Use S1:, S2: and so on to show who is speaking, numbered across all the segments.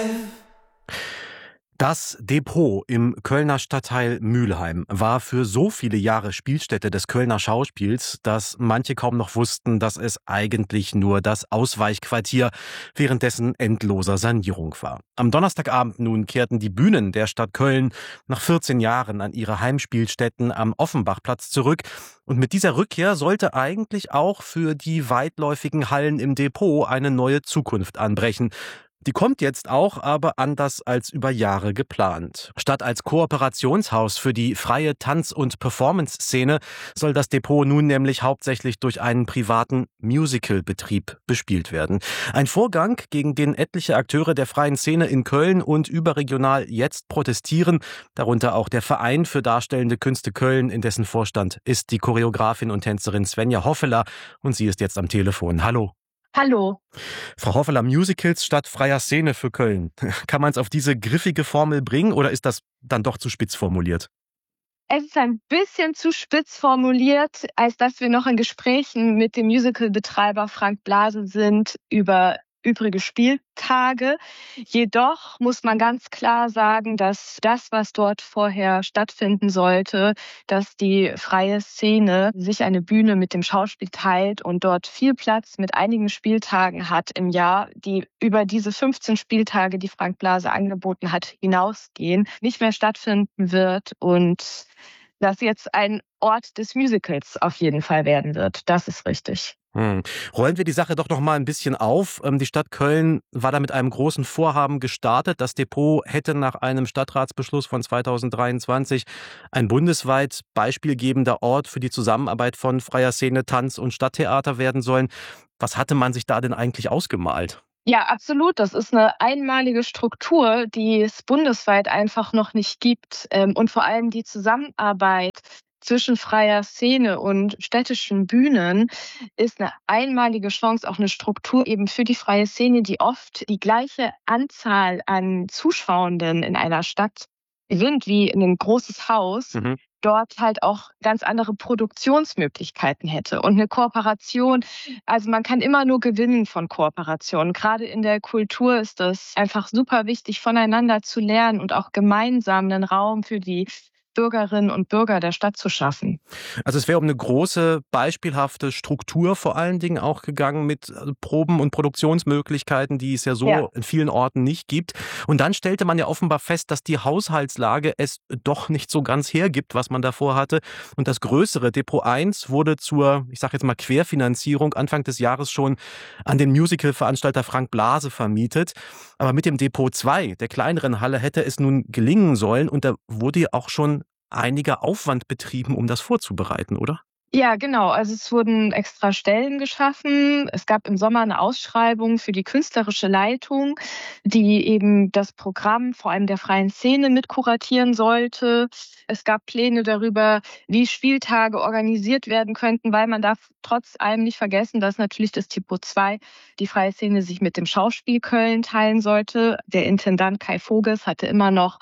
S1: Das Depot im Kölner Stadtteil Mülheim war für so viele Jahre Spielstätte des Kölner Schauspiels, dass manche kaum noch wussten, dass es eigentlich nur das Ausweichquartier währenddessen endloser Sanierung war. Am Donnerstagabend nun kehrten die Bühnen der Stadt Köln nach 14 Jahren an ihre Heimspielstätten am Offenbachplatz zurück. Und mit dieser Rückkehr sollte eigentlich auch für die weitläufigen Hallen im Depot eine neue Zukunft anbrechen. Die kommt jetzt auch, aber anders als über Jahre geplant. Statt als Kooperationshaus für die freie Tanz- und Performance-Szene soll das Depot nun nämlich hauptsächlich durch einen privaten Musical-Betrieb bespielt werden. Ein Vorgang, gegen den etliche Akteure der freien Szene in Köln und überregional jetzt protestieren, darunter auch der Verein für Darstellende Künste Köln, in dessen Vorstand ist die Choreografin und Tänzerin Svenja Hoffeler, und sie ist jetzt am Telefon. Hallo.
S2: Hallo.
S1: Frau Hoffeler, Musicals statt freier Szene für Köln. Kann man es auf diese griffige Formel bringen oder ist das dann doch zu spitz formuliert?
S2: Es ist ein bisschen zu spitz formuliert, als dass wir noch in Gesprächen mit dem Musicalbetreiber Frank Blase sind über übrige Spieltage. Jedoch muss man ganz klar sagen, dass das, was dort vorher stattfinden sollte, dass die freie Szene sich eine Bühne mit dem Schauspiel teilt und dort viel Platz mit einigen Spieltagen hat im Jahr, die über diese 15 Spieltage, die Frank Blase angeboten hat, hinausgehen, nicht mehr stattfinden wird und dass jetzt ein Ort des Musicals auf jeden Fall werden wird. Das ist richtig.
S1: Rollen wir die Sache doch noch mal ein bisschen auf. Die Stadt Köln war da mit einem großen Vorhaben gestartet. Das Depot hätte nach einem Stadtratsbeschluss von 2023 ein bundesweit beispielgebender Ort für die Zusammenarbeit von freier Szene, Tanz und Stadttheater werden sollen. Was hatte man sich da denn eigentlich ausgemalt?
S2: Ja, absolut. Das ist eine einmalige Struktur, die es bundesweit einfach noch nicht gibt. Und vor allem die Zusammenarbeit zwischen freier Szene und städtischen Bühnen ist eine einmalige Chance, auch eine Struktur eben für die freie Szene, die oft die gleiche Anzahl an Zuschauenden in einer Stadt sind wie in ein großes Haus. Dort halt auch ganz andere Produktionsmöglichkeiten hätte. Und eine Kooperation, also man kann immer nur gewinnen von Kooperationen. Gerade in der Kultur ist das einfach super wichtig, voneinander zu lernen und auch gemeinsam einen Raum für die Bürgerinnen und Bürger der Stadt zu schaffen.
S1: Also es wäre um eine große, beispielhafte Struktur vor allen Dingen auch gegangen mit Proben- und Produktionsmöglichkeiten, die es ja so in vielen Orten nicht gibt. Und dann stellte man ja offenbar fest, dass die Haushaltslage es doch nicht so ganz hergibt, was man davor hatte. Und das größere Depot 1 wurde zur, ich sage jetzt mal, Querfinanzierung Anfang des Jahres schon an den Musical-Veranstalter Frank Blase vermietet. Aber mit dem Depot 2, der kleineren Halle, hätte es nun gelingen sollen. Und da wurde ja auch schon einiger Aufwand betrieben, um das vorzubereiten, oder?
S2: Ja, genau. Also es wurden extra Stellen geschaffen. Es gab im Sommer eine Ausschreibung für die künstlerische Leitung, die eben das Programm vor allem der freien Szene mit kuratieren sollte. Es gab Pläne darüber, wie Spieltage organisiert werden könnten, weil man darf trotz allem nicht vergessen, dass natürlich das Depot 2 die freie Szene sich mit dem Schauspiel Köln teilen sollte. Der Intendant Kai Voges hatte immer noch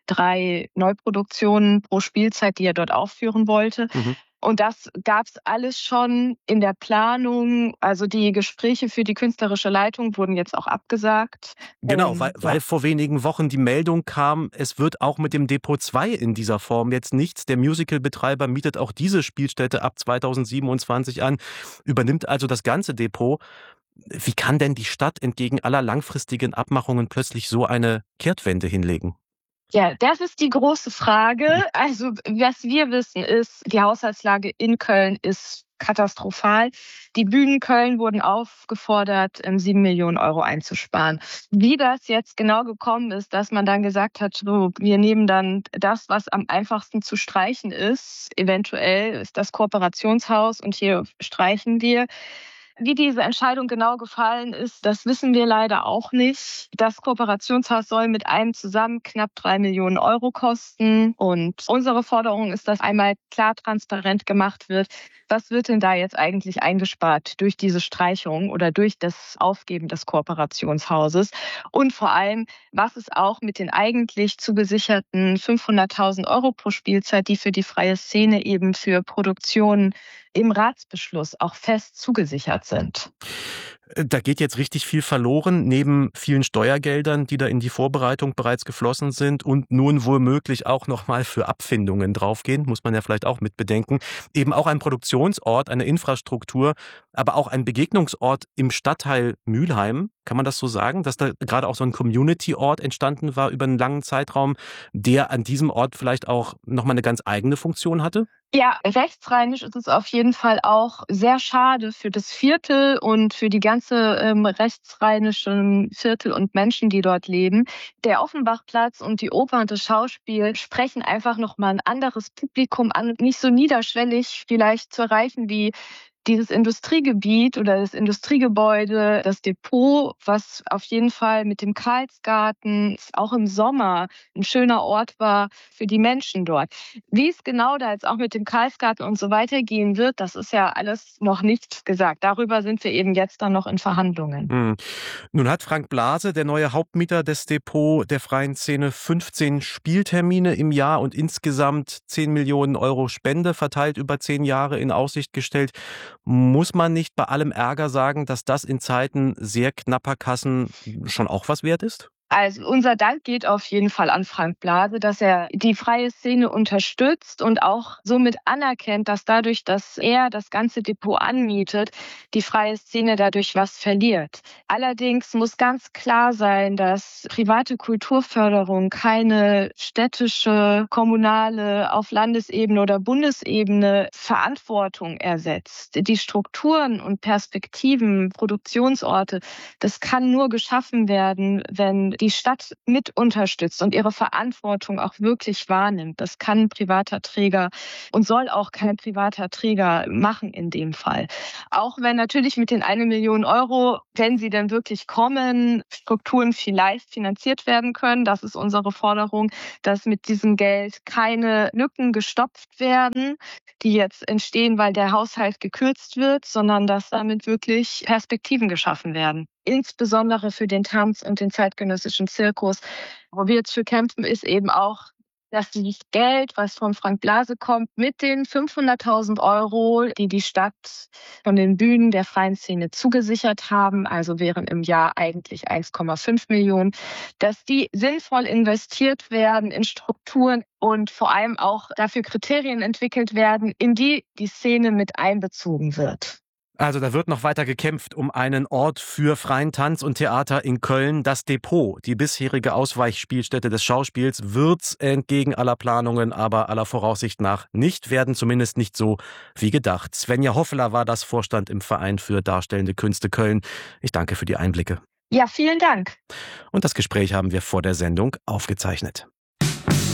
S2: 3 Neuproduktionen pro Spielzeit, die er dort aufführen wollte. Und das gab es alles schon in der Planung. Also die Gespräche für die künstlerische Leitung wurden jetzt auch abgesagt.
S1: Genau, weil vor wenigen Wochen die Meldung kam, es wird auch mit dem Depot 2 in dieser Form jetzt nichts. Der Musicalbetreiber mietet auch diese Spielstätte ab 2027 an, übernimmt also das ganze Depot. Wie kann denn die Stadt entgegen aller langfristigen Abmachungen plötzlich so eine Kehrtwende hinlegen?
S2: Ja, das ist die große Frage. Also, was wir wissen ist, die Haushaltslage in Köln ist katastrophal. Die Bühnen Köln wurden aufgefordert, 7 Millionen Euro einzusparen. Wie das jetzt genau gekommen ist, dass man dann gesagt hat, so, wir nehmen dann das, was am einfachsten zu streichen ist. Eventuell ist das Kooperationshaus und hier streichen wir. Wie diese Entscheidung genau gefallen ist, das wissen wir leider auch nicht. Das Kooperationshaus soll mit einem zusammen knapp 3 Millionen Euro kosten. Und unsere Forderung ist, dass einmal klar transparent gemacht wird, was wird denn da jetzt eigentlich eingespart durch diese Streichung oder durch das Aufgeben des Kooperationshauses? Und vor allem, was ist auch mit den eigentlich zugesicherten 500.000 Euro pro Spielzeit, die für die freie Szene eben für Produktionen im Ratsbeschluss auch fest zugesichert sind?
S1: Da geht jetzt richtig viel verloren, neben vielen Steuergeldern, die da in die Vorbereitung bereits geflossen sind und nun womöglich auch nochmal für Abfindungen draufgehen, muss man ja vielleicht auch mit bedenken. Eben auch ein Produktionsort, eine Infrastruktur, aber auch ein Begegnungsort im Stadtteil Mülheim. Kann man das so sagen, dass da gerade auch so ein Community-Ort entstanden war über einen langen Zeitraum, der an diesem Ort vielleicht auch nochmal eine ganz eigene Funktion hatte?
S2: Ja, rechtsrheinisch ist es auf jeden Fall auch sehr schade für das Viertel und für die ganze rechtsrheinischen Viertel und Menschen, die dort leben. Der Offenbachplatz und die Oper und das Schauspiel sprechen einfach nochmal ein anderes Publikum an, nicht so niederschwellig vielleicht zu erreichen wie dieses Industriegebiet oder das Industriegebäude, das Depot, was auf jeden Fall mit dem Karlsgarten auch im Sommer ein schöner Ort war für die Menschen dort. Wie es genau da jetzt auch mit dem Karlsgarten und so weitergehen wird, das ist ja alles noch nicht gesagt. Darüber sind wir eben jetzt dann noch in Verhandlungen.
S1: Nun hat Frank Blase, der neue Hauptmieter des Depot der freien Szene, 15 Spieltermine im Jahr und insgesamt 10 Millionen Euro Spende verteilt über 10 Jahre in Aussicht gestellt. Muss man nicht bei allem Ärger sagen, dass das in Zeiten sehr knapper Kassen schon auch was wert ist?
S2: Also unser Dank geht auf jeden Fall an Frank Blase, dass er die freie Szene unterstützt und auch somit anerkennt, dass dadurch, dass er das ganze Depot anmietet, die freie Szene dadurch was verliert. Allerdings muss ganz klar sein, dass private Kulturförderung keine städtische, kommunale, auf Landesebene oder Bundesebene Verantwortung ersetzt. Die Strukturen und Perspektiven, Produktionsorte, das kann nur geschaffen werden, wenn die Stadt mit unterstützt und ihre Verantwortung auch wirklich wahrnimmt. Das kann ein privater Träger und soll auch kein privater Träger machen in dem Fall. Auch wenn natürlich mit den 1 Million Euro, wenn sie denn wirklich kommen, Strukturen vielleicht finanziert werden können. Das ist unsere Forderung, dass mit diesem Geld keine Lücken gestopft werden, die jetzt entstehen, weil der Haushalt gekürzt wird, sondern dass damit wirklich Perspektiven geschaffen werden. Insbesondere für den Tanz und den zeitgenössischen Zirkus. Wo wir jetzt für kämpfen, ist eben auch, dass dieses Geld, was von Frank Blase kommt, mit den 500.000 Euro, die die Stadt von den Bühnen der freien Szene zugesichert haben, also wären im Jahr eigentlich 1,5 Millionen, dass die sinnvoll investiert werden in Strukturen und vor allem auch dafür Kriterien entwickelt werden, in die die Szene mit einbezogen wird.
S1: Also da wird noch weiter gekämpft um einen Ort für freien Tanz und Theater in Köln. Das Depot, die bisherige Ausweichspielstätte des Schauspiels, wird's entgegen aller Planungen, aber aller Voraussicht nach nicht werden, zumindest nicht so wie gedacht. Svenja Hoffeler war das Vorstand im Verein für Darstellende Künste Köln. Ich danke für die Einblicke.
S2: Ja, vielen Dank.
S1: Und das Gespräch haben wir vor der Sendung aufgezeichnet.